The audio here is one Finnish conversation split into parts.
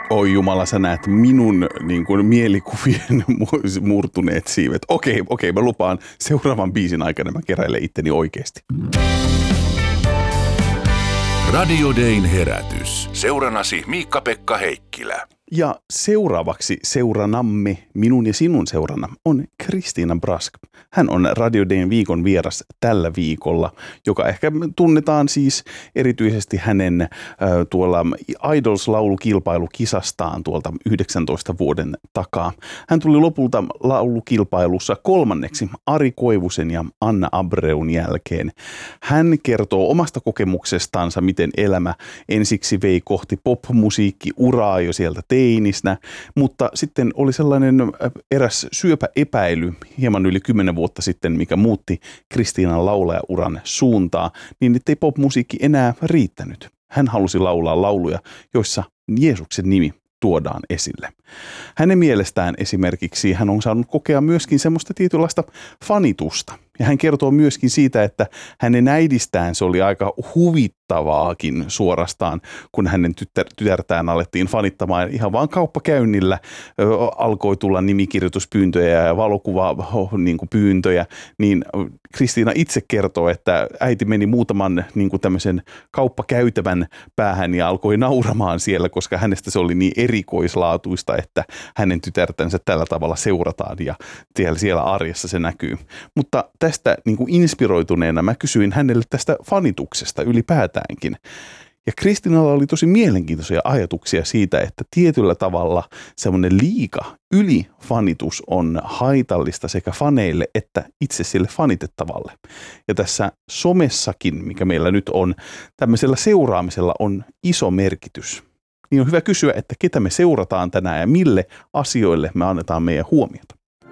Oi Jumala, sä näet minun niin kuin, mielikuvien murtuneet siivet. Okei, mä lupaan seuraavan biisin aikana mä keräilen itteni oikeasti. Radio Dayn herätys. Seurannasi Miikka-Pekka Heikkilä. Ja seuraavaksi seuranamme, minun ja sinun seurana, on Kristiina Brask. Hän on Radio Dayn viikon vieras tällä viikolla, joka ehkä tunnetaan siis erityisesti hänen tuolla Idols-laulukilpailukisastaan tuolta 19 vuoden takaa. Hän tuli lopulta laulukilpailussa 3. Ari Koivusen ja Anna Abreun jälkeen. Hän kertoo omasta kokemuksestansa, miten elämä ensiksi vei kohti pop-musiikki-uraa jo sieltä teinisnä, mutta sitten oli sellainen eräs syöpäepäily hieman yli 10 vuotta sitten, mikä muutti Kristiinan laulajauran suuntaa, niin ettei popmusiikki enää riittänyt. Hän halusi laulaa lauluja, joissa Jeesuksen nimi tuodaan esille. Hänen mielestään esimerkiksi hän on saanut kokea myöskin semmoista tietynlaista fanitusta. Ja hän kertoo myöskin siitä, että hänen äidistään se oli aika huvittavaakin suorastaan, kun hänen tytärtään alettiin fanittamaan ihan vaan kauppakäynnillä. Alkoi tulla nimikirjoituspyyntöjä ja valokuvapyyntöjä, niin Kristiina itse kertoo, että äiti meni muutaman niin kuin tämmöisen kauppakäytävän päähän ja alkoi nauramaan siellä, koska hänestä se oli niin erikoislaatuista, että hänen tytärtänsä tällä tavalla seurataan ja siellä arjessa se näkyy. Mutta tästä niin kuin inspiroituneena mä kysyin hänelle tästä fanituksesta ylipäätäänkin. Ja Kristiinalla oli tosi mielenkiintoisia ajatuksia siitä, että tietyllä tavalla semmoinen liika ylifanitus on haitallista sekä faneille että itse sille fanitettavalle. Ja tässä somessakin, mikä meillä nyt on, tämmöisellä seuraamisella on iso merkitys. Niin on hyvä kysyä, että ketä me seurataan tänään ja mille asioille me annetaan meidän huomiota.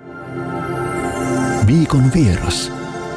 Viikon vieras.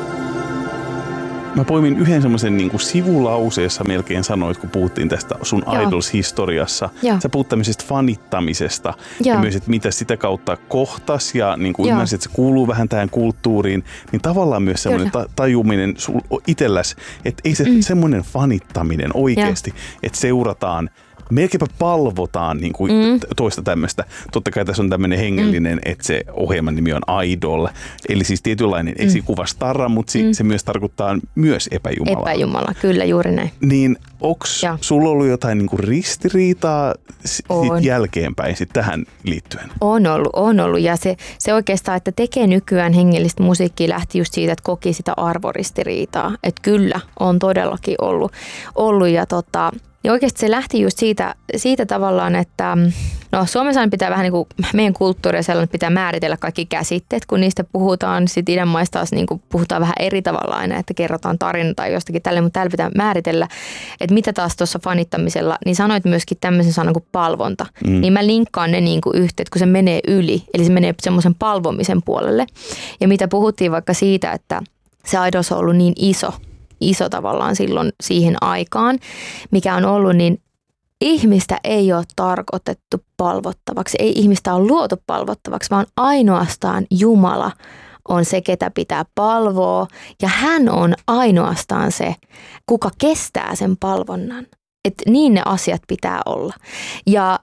Mä poimin yhden semmoisen niin kuin sivulauseessa melkein sanoit, kun puhuttiin tästä sun Idols-historiassa. Sä puhut tämmöisestä fanittamisesta ja myös, että mitä sitä kautta kohtas ja niin kuin ymmärsit, että se kuuluu vähän tähän kulttuuriin. Niin tavallaan myös semmoinen tajuminen itselläsi, että ei se semmoinen fanittaminen oikeasti, että seurataan melkeinpä palvotaan niin kuin toista tämmöistä. Totta kai tässä on tämmöinen hengellinen, että se ohjelman nimi on Idol. Eli siis tietynlainen esikuva-starra, mutta se myös tarkoittaa myös epäjumalaa. Epäjumala, kyllä juuri näin. Niin onks sulla ollut jotain niin kuin ristiriitaa jälkeenpäin sit tähän liittyen? On ollut. Ja se oikeastaan, että tekee nykyään hengellistä musiikkia lähti just siitä, että koki sitä arvoristiriitaa. Että kyllä, on todellakin ollut ja oikeasti se lähti just siitä tavallaan, että Suomessa pitää vähän niin kuin meidän kulttuuria sellainen, pitää määritellä kaikki käsitteet, kun niistä puhutaan. Sitten idän maissa taas niin kuin puhutaan vähän eri tavalla aina, että kerrotaan tarina tai jostakin tälleen, mutta täällä pitää määritellä, että mitä taas tuossa fanittamisella, niin sanoit myöskin tämmöisen sanan kuin palvonta. Niin mä linkkaan ne niin kuin yhteen, kun se menee yli, eli se menee semmoisen palvomisen puolelle. Ja mitä puhuttiin vaikka siitä, että se Idols on ollut niin iso tavallaan silloin siihen aikaan, mikä on ollut, niin ihmistä ei ole tarkoitettu palvottavaksi. Ei ihmistä ole luotu palvottavaksi, vaan ainoastaan Jumala on se, ketä pitää palvoa. Ja hän on ainoastaan se, kuka kestää sen palvonnan. Että niin ne asiat pitää olla. Ja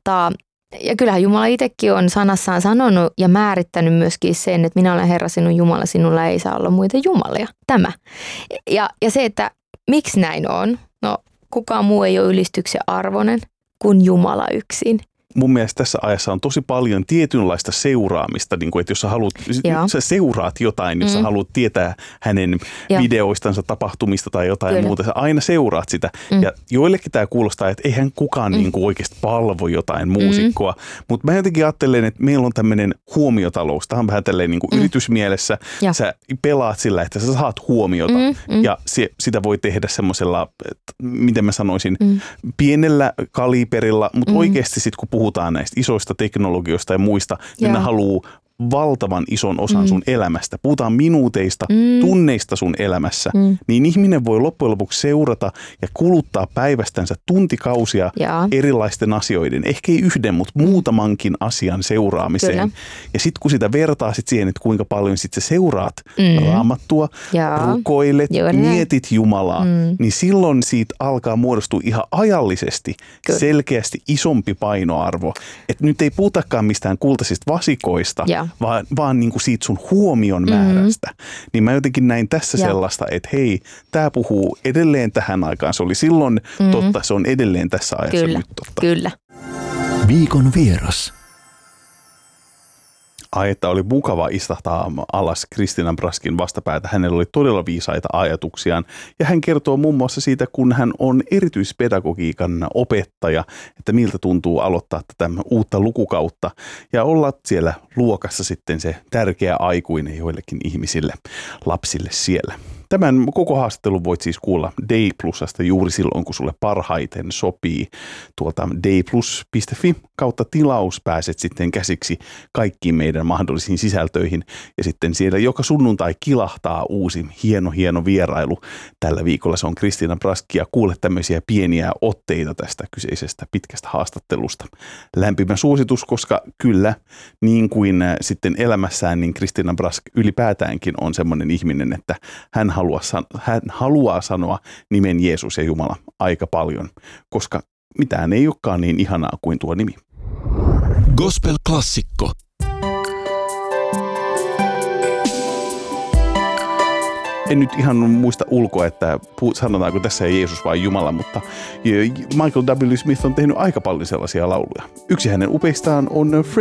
kyllähän Jumala itsekin on sanassaan sanonut ja määrittänyt myöskin sen, että minä olen Herra sinun Jumala, sinulla ei saa olla muita jumalia. Tämä. Ja se, että miksi näin on? No, kukaan muu ei ole ylistyksen arvoinen kuin Jumala yksin. Mun mielestä tässä ajassa on tosi paljon tietynlaista seuraamista, niin kuin, että jos sä seuraat jotain, jos sä haluat tietää hänen videoistansa, tapahtumista tai jotain muuta, sä aina seuraat sitä. Ja joillekin tämä kuulostaa, että eihän kukaan niin kuin oikeasti palvo jotain muusikkoa, mutta mä jotenkin ajattelen, että meillä on tämmöinen huomiotalous. Tämä on vähän tälleen niin kuin yritysmielessä. Sä pelaat sillä, että sä saat huomiota ja sitä voi tehdä semmoisella, miten mä sanoisin, pienellä kaliberilla, mutta oikeasti sitten kun puhutaan näistä isoista teknologioista ja muista, niin ne haluaa valtavan ison osan sun elämästä, puhutaan minuuteista, tunneista sun elämässä, niin ihminen voi loppujen lopuksi seurata ja kuluttaa päivästänsä tuntikausia erilaisten asioiden, ehkä ei yhden, mutta muutamankin asian seuraamiseen. Kyllä. Ja sitten kun sitä vertaa siihen, että kuinka paljon sit sä seuraat Raamattua, rukoilet, mietit Jumalaa, niin silloin siitä alkaa muodostua ihan ajallisesti selkeästi isompi painoarvo. Että nyt ei puhutakaan mistään kultaisista vasikoista, vaan niin kuin siitä sun huomion määrästä. Niin mä jotenkin näin tässä sellaista, että hei, tää puhuu edelleen tähän aikaan. Se oli silloin totta, se on edelleen tässä ajassa nyt totta. Kyllä. Viikon vieras. Että oli mukava istahtaa alas Christina Braskin vastapäätä. Hänellä oli todella viisaita ajatuksiaan ja hän kertoo muun muassa siitä, kun hän on erityispedagogiikan opettaja, että miltä tuntuu aloittaa tätä uutta lukukautta ja olla siellä luokassa sitten se tärkeä aikuinen joillekin ihmisille, lapsille siellä. Tämän koko haastattelun voit siis kuulla Day Plusasta juuri silloin, kun sulle parhaiten sopii. Tuolta dayplus.fi kautta tilaus pääset sitten käsiksi kaikkiin meidän mahdollisiin sisältöihin. Ja sitten siellä joka sunnuntai kilahtaa uusi hieno vierailu. Tällä viikolla se on Christina Brask ja kuule tämmöisiä pieniä otteita tästä kyseisestä pitkästä haastattelusta. Lämpimä suositus, koska kyllä niin kuin sitten elämässään, niin Christina Brask ylipäätäänkin on semmoinen ihminen, että hän haluaa sanoa nimen Jeesus ja Jumala aika paljon, koska mitään ei olekaan niin ihanaa kuin tuo nimi. Gospel-klassikko. En nyt ihan muista ulkoa, että sanotaanko tässä Jeesus vai Jumala, mutta Michael W. Smith on tehnyt aika paljon sellaisia lauluja. Yksi hänen upeistaan on